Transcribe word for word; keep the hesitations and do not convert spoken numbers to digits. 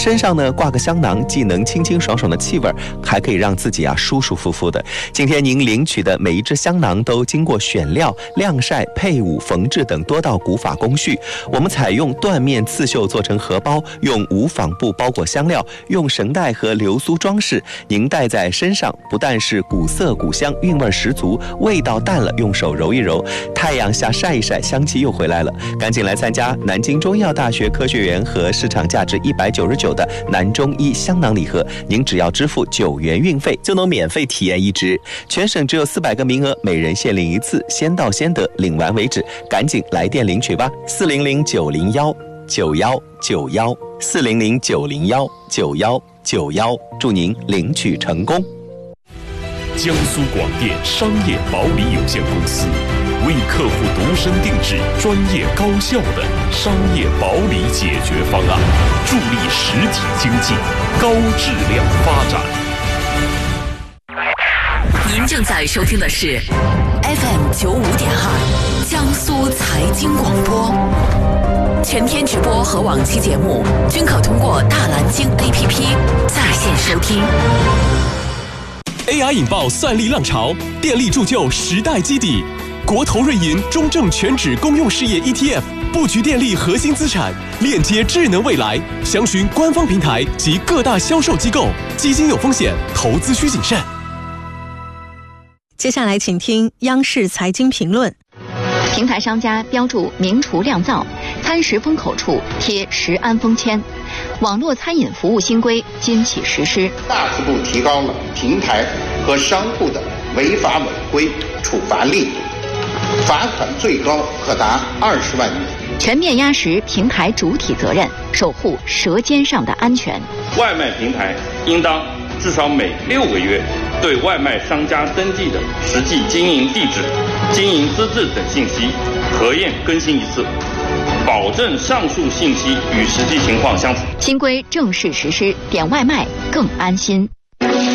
身上呢挂个香囊，既能清清爽爽的气味，还可以让自己啊舒舒服服的。今天您领取的每一只香囊都经过选料、晾晒、配伍、缝制等多道古法工序。我们采用缎面刺绣做成荷包，用无纺布包裹香料，用绳带和流苏装饰。您戴在身上，不但是古色古香，韵味十足，味道淡了，用手揉一揉，太阳下晒一晒，香气又回来了。赶紧来参加南京中医药大学科学园和市场价值一百九十九的南中医香囊礼盒，您只要支付九元运费，就能免费体验一支。全省只有四百个名额，每人限领一次，先到先得，领完为止。赶紧来电领取吧，四零零九零幺九幺九幺，四零零九零幺九幺九幺，祝您领取成功。 江苏广电商业保理有限公司为客户度身定制专业高效的商业保理解决方案，助力实体经济高质量发展。 您正在收听的是 F M 九五点二江苏财经广播，全天直播和往期节目均可通过大蓝鲸 A P P 在线收听。 A I 引爆算力浪潮，电力铸就时代基底。国投瑞银中证全指公用事业 E T F 布局电力核心资产，链接智能未来。详询官方平台及各大销售机构。基金有风险，投资需谨慎。 接下来请听央视财经评论。 平台商家标注名厨酿造，餐食封口处贴食安封签。网络餐饮服务新规今起实施， 大幅度提高了平台和商户的违法违规处罚力度，罚款最高可达二十万元。 全面压实平台主体责任，守护舌尖上的安全。 外卖平台应当至少每六个月对外卖商家登记的实际经营地址、经营资质等信息核验更新一次，保证上述信息与实际情况相符。 新规正式实施，点外卖更安心。